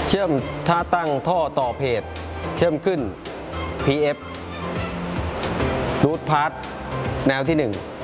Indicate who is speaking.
Speaker 1: เชื่อมท่าตั้งท่อต่อเพจเชื่อมขึ้น PF รูทพาร์ทแนวที่ 1